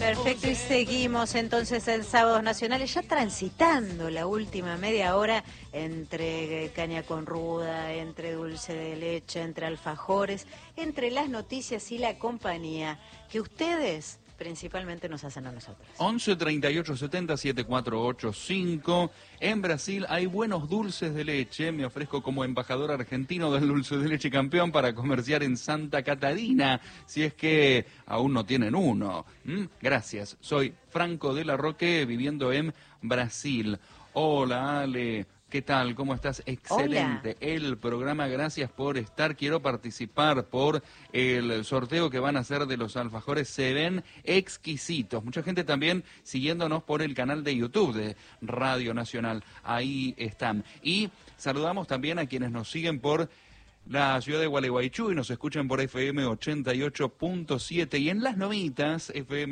Perfecto, y seguimos entonces en Sábados Nacionales, ya transitando la última media hora entre caña con ruda, entre dulce de leche, entre alfajores, entre las noticias y la compañía que ustedes principalmente nos hacen a nosotros. 11 38 70 7485. En Brasil hay buenos dulces de leche. Me ofrezco como embajador argentino del dulce de leche campeón para comerciar en Santa Catarina, si es que aún no tienen uno. Gracias. Soy Franco de la Roque, viviendo en Brasil. Hola, Ale. ¿Qué tal? ¿Cómo estás? Excelente. Hola. El programa, gracias por estar. Quiero participar por el sorteo que van a hacer de los alfajores. Se ven exquisitos. Mucha gente también siguiéndonos por el canal de YouTube de Radio Nacional. Ahí están. Y saludamos también a quienes nos siguen por la ciudad de Gualeguaychú y nos escuchan por FM 88.7 y en Las Novitas, FM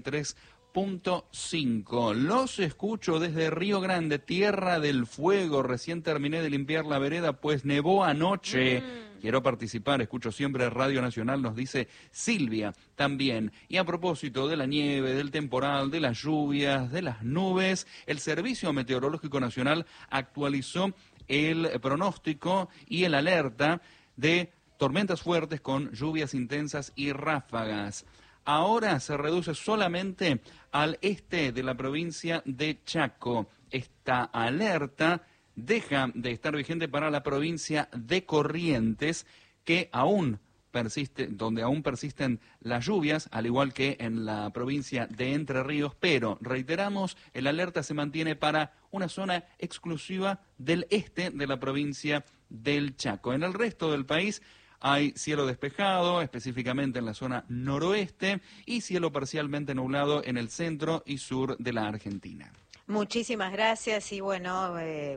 93.5. Los escucho desde Río Grande, Tierra del Fuego. Recién terminé de limpiar la vereda, pues nevó anoche. Quiero participar, escucho siempre Radio Nacional, nos dice Silvia también. Y a propósito de la nieve, del temporal, de las lluvias, de las nubes, el Servicio Meteorológico Nacional actualizó el pronóstico y el alerta de tormentas fuertes con lluvias intensas y ráfagas. Ahora se reduce solamente al este de la provincia de Chaco. Esta alerta deja de estar vigente para la provincia de Corrientes, que aún persiste, donde aún persisten las lluvias, al igual que en la provincia de Entre Ríos, pero reiteramos, el alerta se mantiene para una zona exclusiva del este de la provincia del Chaco. En el resto del país hay cielo despejado, específicamente en la zona noroeste, y cielo parcialmente nublado en el centro y sur de la Argentina. Muchísimas gracias y bueno,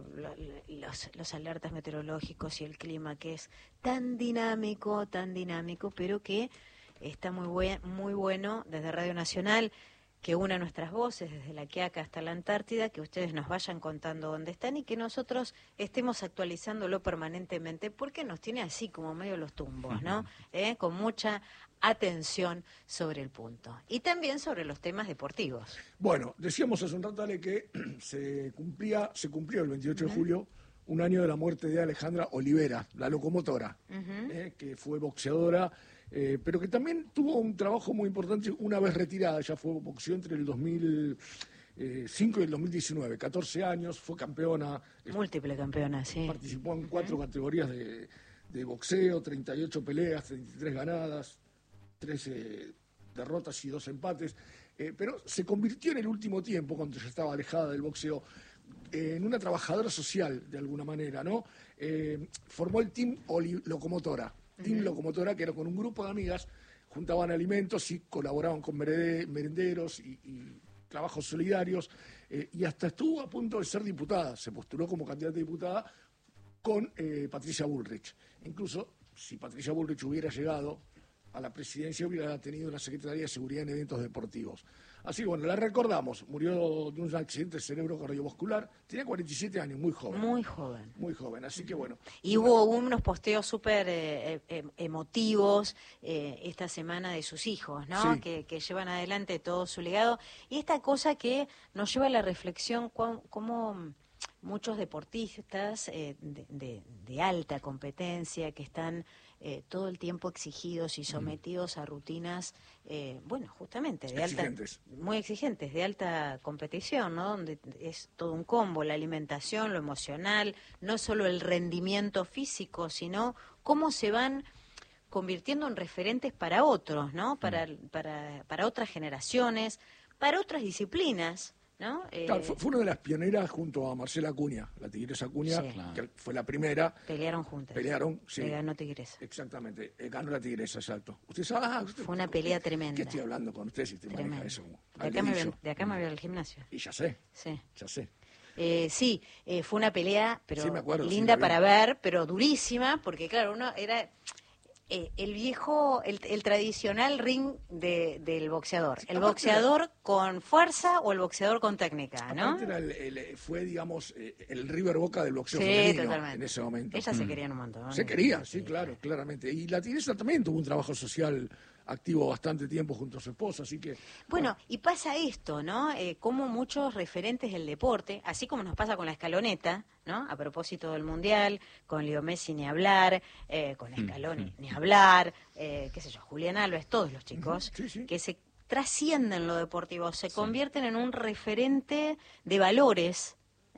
los alertas meteorológicos y el clima que es tan dinámico, pero que está muy bueno desde Radio Nacional, que una nuestras voces desde la Quiaca hasta la Antártida, que ustedes nos vayan contando dónde están y que nosotros estemos actualizándolo permanentemente, porque nos tiene así como medio los tumbos, ¿no? Con mucha atención sobre el punto. Y también sobre los temas deportivos. Bueno, decíamos hace un rato, Ale, que se cumplió el 28 de julio un año de la muerte de Alejandra Olivera, la locomotora, que fue boxeadora, pero que también tuvo un trabajo muy importante una vez retirada. Ella fue boxeó entre el 2005 y el 2019, 14 años, fue campeona. Múltiple campeona, sí. Participó en 4 categorías de boxeo, 38 peleas, 33 ganadas, 13 derrotas y 2 empates, pero se convirtió en el último tiempo, cuando ya estaba alejada del boxeo, en una trabajadora social, de alguna manera, ¿no? Formó el Team Locomotora, que era con un grupo de amigas, juntaban alimentos y colaboraban con merenderos y trabajos solidarios, y hasta estuvo a punto de ser diputada, se postuló como candidata a diputada con Patricia Bullrich. Incluso, si Patricia Bullrich hubiera llegado a la presidencia, hubiera tenido una Secretaría de Seguridad en eventos deportivos. Así que bueno, la recordamos, murió de un accidente cerebro cardiovascular, tenía 47 años, muy joven. Muy joven, así que bueno. Y hubo unos posteos súper emotivos esta semana de sus hijos, ¿no? Sí. Que llevan adelante todo su legado. Y esta cosa que nos lleva a la reflexión, cómo muchos deportistas de alta competencia que están todo el tiempo exigidos y sometidos a rutinas, justamente muy exigentes, de alta competición, ¿no? Donde es todo un combo, la alimentación, lo emocional, no solo el rendimiento físico, sino cómo se van convirtiendo en referentes para otros, ¿no? Para otras generaciones, para otras disciplinas, ¿no? Claro, fue una de las pioneras junto a Marcela Acuña, la Tigresa Acuña, sí, que fue la primera. Pelearon juntas. Sí. Le ganó Tigresa. Exactamente, ganó la Tigresa, exacto. Fue una pelea tremenda. ¿Qué estoy hablando con usted si usted maneja eso? De acá me voy al gimnasio. Y ya sé. Sí. Ya sé. Fue una pelea, pero sí, me acuerdo, linda para ver, pero durísima, porque claro, uno era el viejo, el tradicional ring del boxeador. El boxeador con fuerza o el boxeador con técnica, ¿no? Fue, digamos, el River Boca del boxeo sí, femenino totalmente. En ese momento. Ellas se querían un montón. Se quería, sí, claro, claramente. Y la Tigresa también tuvo un trabajo social activo bastante tiempo junto a su esposa, así que... Bueno, y pasa esto, ¿no? Como muchos referentes del deporte, así como nos pasa con la escaloneta, ¿no? A propósito del Mundial, con Leo Messi ni hablar, con Scaloni ni hablar, qué sé yo, Julián Álvarez, todos los chicos, Sí. que se trascienden lo deportivo, se convierten en un referente de valores,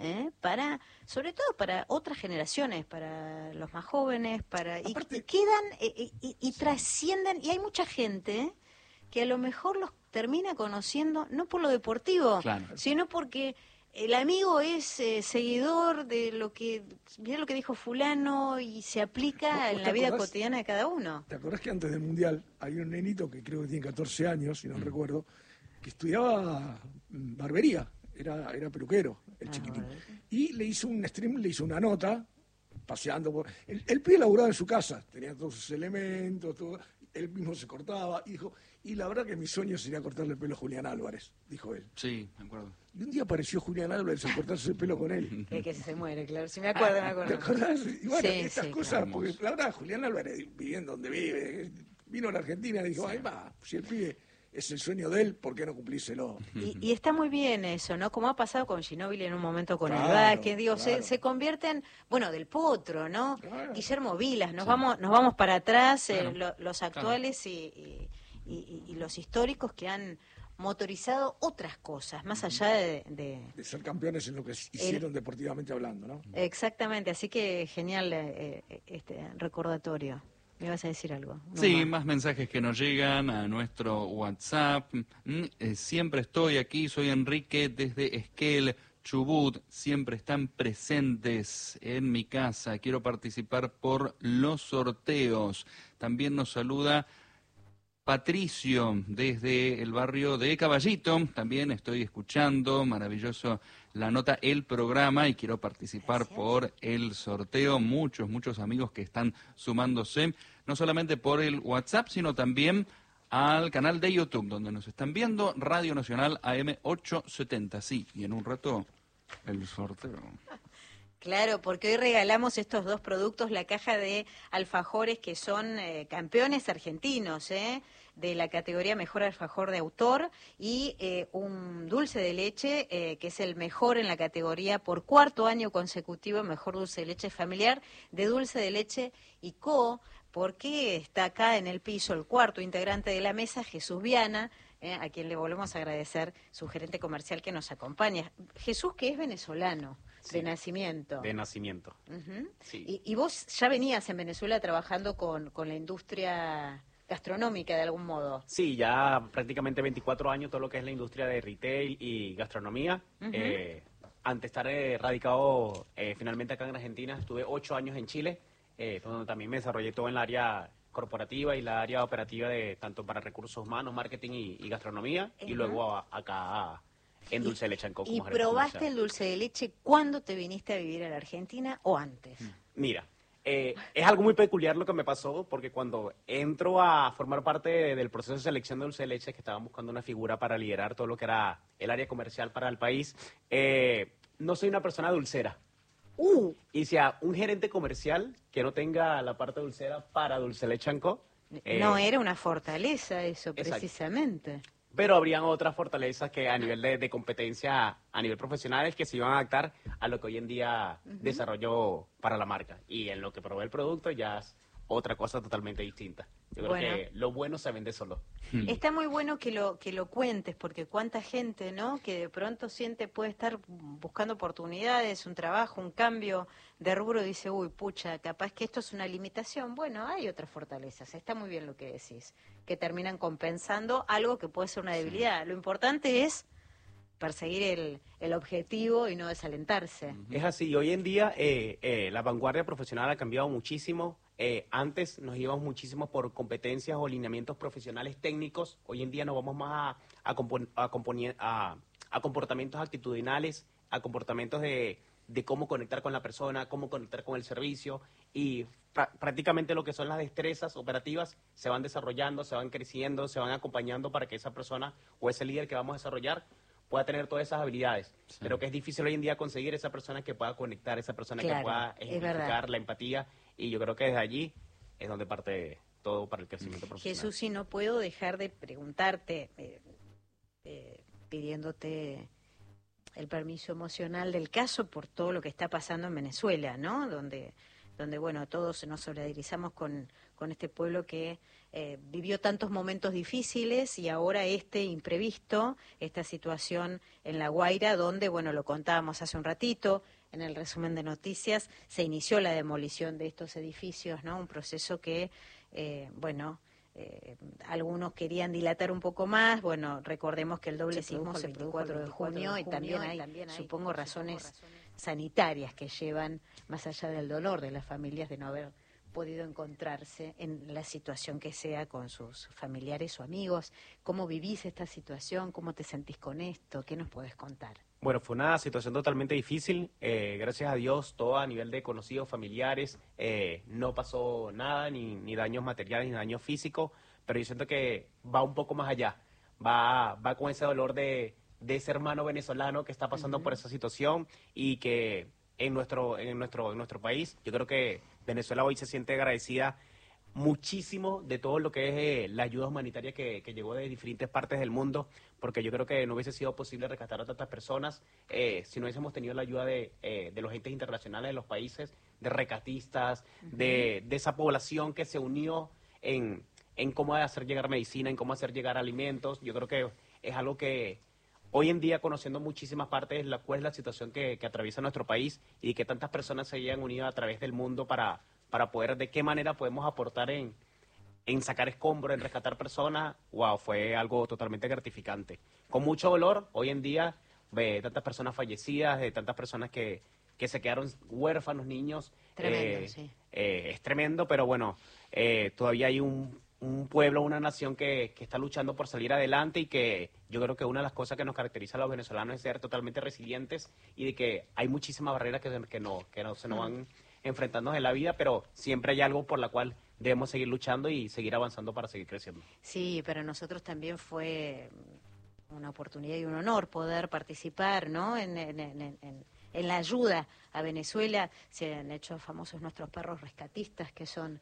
sobre todo para otras generaciones, para los más jóvenes, Aparte, y quedan y trascienden, y hay mucha gente que a lo mejor los termina conociendo no por lo deportivo, Claro. sino porque el amigo es seguidor de mirá lo que dijo fulano y se aplica ¿Vos en te la vida acordás? cotidiana de cada uno. ¿Te acordás que antes del Mundial había un nenito que creo que tiene 14 años, si no recuerdo, que estudiaba barbería, era peluquero, el chiquitín, y le hizo un stream, le hizo una nota, paseando por... El pibe laburaba en su casa, tenía todos sus elementos, todo, él mismo se cortaba, y dijo, y la verdad que mi sueño sería cortarle el pelo a Julián Álvarez, dijo él. Sí, me acuerdo. Y un día apareció Julián Álvarez a cortarse el pelo con él. Que se muere, claro. Si me acuerdo, me acuerdo. ¿Te acordás? Y bueno, Sí, estas sí, cosas, claro. porque la verdad, Julián Álvarez viviendo donde vive, vino a la Argentina y dijo, ay, va, si el pibe es el sueño de él, ¿por qué no cumplírselo? Y está muy bien eso, ¿no? Como ha pasado con Ginóbili en un momento con el Claro, Vázquez, digo, claro. se convierten, bueno, del Potro, ¿no? Claro. Guillermo Vilas, nos vamos para atrás, Claro, los actuales y los históricos que han motorizado otras cosas, más allá de... De ser campeones en lo que hicieron deportivamente hablando, ¿no? Exactamente, así que genial este recordatorio. ¿Me vas a decir algo? No Sí, más. más mensajes que nos llegan a nuestro WhatsApp. Siempre estoy aquí, soy Enrique desde Esquel, Chubut. Siempre están presentes en mi casa. Quiero participar por los sorteos. También nos saluda Patricio desde el barrio de Caballito. También estoy escuchando, maravilloso la nota, el programa, y quiero participar Gracias. por el sorteo. Muchos amigos que están sumándose, no solamente por el WhatsApp, sino también al canal de YouTube, donde nos están viendo, Radio Nacional AM 870. Sí, y en un rato el sorteo. Claro, porque hoy regalamos estos dos productos, la caja de alfajores que son campeones argentinos, de la categoría Mejor Alfajor de Autor, y un dulce de leche que es el mejor en la categoría por cuarto año consecutivo, Mejor Dulce de Leche Familiar, de Dulce de Leche y Co., porque está acá en el piso el cuarto integrante de la mesa, Jesús Viana, a quien le volvemos a agradecer, su gerente comercial que nos acompaña. Jesús, que es venezolano, Sí, de nacimiento. de nacimiento. Ujú. Sí. Y vos ya venías en Venezuela trabajando con la industria gastronómica de algún modo. Sí, ya prácticamente 24 años todo lo que es la industria de retail y gastronomía. Ujú. Antes de estar radicado finalmente acá en Argentina, estuve 8 años en Chile, donde también me desarrollé todo en el área corporativa y la área operativa de tanto para recursos humanos, marketing y gastronomía, y Ujú. luego acá en Dulce de Leche en Coco. ¿Y como gerente probaste comercial. el dulce de leche cuando te viniste a vivir a la Argentina o antes? Mira, es algo muy peculiar lo que me pasó, porque cuando entro a formar parte del proceso de selección de dulce de leche, que estaban buscando una figura para liderar todo lo que era el área comercial para el país, no soy una persona dulcera. Y sea un gerente comercial que no tenga la parte dulcera para Dulce Leche en Co. No era una fortaleza eso, exacto. precisamente. Pero habrían otras fortalezas que a nivel de competencia, a nivel profesional, que se iban a adaptar a lo que hoy en día desarrollo para la marca. Y en lo que probé el producto ya es otra cosa totalmente distinta. Yo creo Bueno. que lo bueno se vende solo. Está muy bueno que lo cuentes, porque cuánta gente, ¿no?, que de pronto puede estar buscando oportunidades, un trabajo, un cambio de rubro, y dice, uy, pucha, capaz que esto es una limitación. Bueno, hay otras fortalezas, está muy bien lo que decís, que terminan compensando algo que puede ser una debilidad. Lo importante es perseguir el objetivo y no desalentarse. Es así, hoy en día la vanguardia profesional ha cambiado muchísimo. Antes nos íbamos muchísimo por competencias o lineamientos profesionales técnicos. Hoy en día nos vamos más a comportamientos actitudinales, a comportamientos de cómo conectar con la persona, cómo conectar con el servicio, y prácticamente lo que son las destrezas operativas se van desarrollando, se van creciendo, se van acompañando para que esa persona o ese líder que vamos a desarrollar pueda tener todas esas habilidades, Sí. pero que es difícil hoy en día conseguir esa persona que pueda conectar, esa persona Claro, que pueda es verdad. ejemplificar la empatía, y yo creo que desde allí es donde parte todo para el crecimiento profesional. Jesús, si no puedo dejar de preguntarte, pidiéndote el permiso emocional del caso por todo lo que está pasando en Venezuela, ¿no? Donde bueno, todos nos solidarizamos con este pueblo que vivió tantos momentos difíciles y ahora este imprevisto, esta situación en La Guaira, donde, bueno, lo contábamos hace un ratito, en el resumen de noticias, se inició la demolición de estos edificios, ¿no? Un proceso que, algunos querían dilatar un poco más. Bueno, recordemos que el doble sismo se produjo el 24 de junio y también hay, supongo, razones sanitarias que llevan, más allá del dolor de las familias de no haber podido encontrarse en la situación que sea con sus familiares o amigos. ¿Cómo vivís esta situación? ¿Cómo te sentís con esto? ¿Qué nos podés contar? Bueno, fue una situación totalmente difícil. Gracias a Dios, todo a nivel de conocidos, familiares, no pasó nada, ni daños materiales, ni daños físicos, pero yo siento que va un poco más allá. Va con ese dolor de ese hermano venezolano que está pasando por esa situación y que en nuestro país, yo creo que Venezuela hoy se siente agradecida muchísimo de todo lo que es la ayuda humanitaria que llegó de diferentes partes del mundo, porque yo creo que no hubiese sido posible rescatar a tantas personas si no hubiésemos tenido la ayuda de los entes internacionales de los países, de rescatistas, de esa población que se unió en cómo hacer llegar medicina, en cómo hacer llegar alimentos. Yo creo que es algo que hoy en día, conociendo muchísimas partes, cuál es la situación que atraviesa nuestro país y que tantas personas se hayan unido a través del mundo para poder, de qué manera podemos aportar en sacar escombros, en rescatar personas. Wow, fue algo totalmente gratificante. Con mucho dolor, hoy en día, de tantas personas fallecidas, de tantas personas que se quedaron huérfanos, niños. Tremendo, sí. Es tremendo, pero bueno, todavía hay un pueblo, una nación que está luchando por salir adelante y que yo creo que una de las cosas que nos caracteriza a los venezolanos es ser totalmente resilientes y de que hay muchísimas barreras que se nos van enfrentando en la vida, pero siempre hay algo por la cual debemos seguir luchando y seguir avanzando para seguir creciendo. Sí, para nosotros también fue una oportunidad y un honor poder participar, ¿no? en la ayuda a Venezuela. Se han hecho famosos nuestros perros rescatistas, que son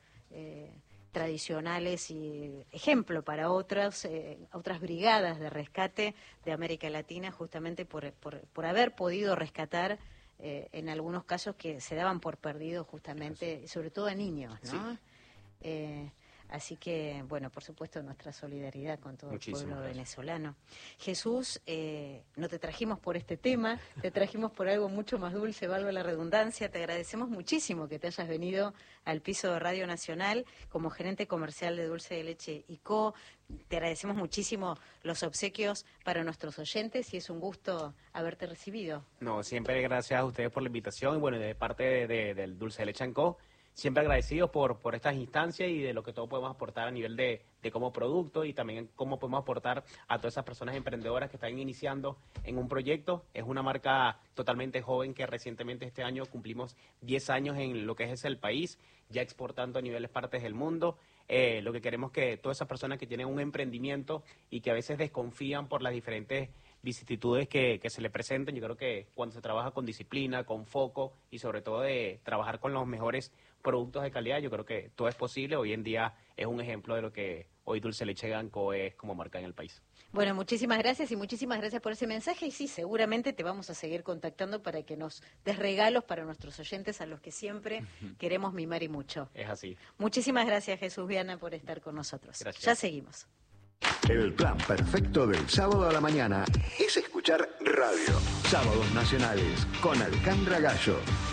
tradicionales y ejemplo para otras brigadas de rescate de América Latina, justamente por haber podido rescatar en algunos casos que se daban por perdidos justamente, sobre todo a niños, ¿no? Sí. Así que, bueno, por supuesto, nuestra solidaridad con todo el pueblo venezolano. Jesús, no te trajimos por este tema, te trajimos por algo mucho más dulce, valga la redundancia. Te agradecemos muchísimo que te hayas venido al piso de Radio Nacional como gerente comercial de Dulce de Leche y Co. Te agradecemos muchísimo los obsequios para nuestros oyentes y es un gusto haberte recibido. No, siempre gracias a ustedes por la invitación y bueno, de parte del Dulce de Leche y Co. Siempre agradecidos por estas instancias y de lo que todos podemos aportar a nivel de como producto y también cómo podemos aportar a todas esas personas emprendedoras que están iniciando en un proyecto. Es una marca totalmente joven que recientemente este año cumplimos 10 años en lo que es el país, ya exportando a niveles partes del mundo. Lo que queremos es que todas esas personas que tienen un emprendimiento y que a veces desconfían por las diferentes vicisitudes que se le presenten, yo creo que cuando se trabaja con disciplina, con foco y sobre todo de trabajar con los mejores productos de calidad, yo creo que todo es posible. Hoy en día es un ejemplo de lo que hoy Dulce Leche Co es como marca en el país. Bueno, muchísimas gracias y muchísimas gracias por ese mensaje y sí, seguramente te vamos a seguir contactando para que nos des regalos para nuestros oyentes a los que siempre queremos mimar y mucho. Es así. Muchísimas gracias, Jesús Viana, por estar con nosotros. Gracias. Ya seguimos. El plan perfecto del sábado a la mañana es escuchar radio. Sábados Nacionales con Alejandra Gallo.